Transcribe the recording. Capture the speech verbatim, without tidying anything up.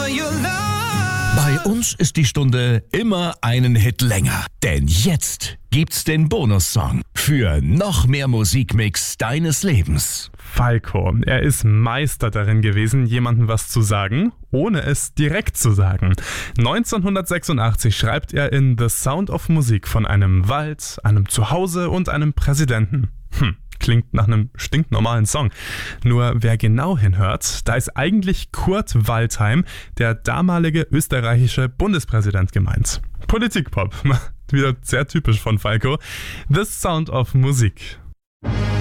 Bei uns ist die Stunde immer einen Hit länger. Denn jetzt gibt's den Bonussong für noch mehr Musikmix deines Lebens. Falco, er ist Meister darin gewesen, jemandem was zu sagen, ohne es direkt zu sagen. neunzehnhundertsechsundachtzig schreibt er in The Sound of Music von einem Wald, einem Zuhause und einem Präsidenten. Hm. Klingt nach einem stinknormalen Song. Nur wer genau hinhört, da ist eigentlich Kurt Waldheim, der damalige österreichische Bundespräsident, gemeint. Politikpop, wieder sehr typisch von Falco. The Sound of Music.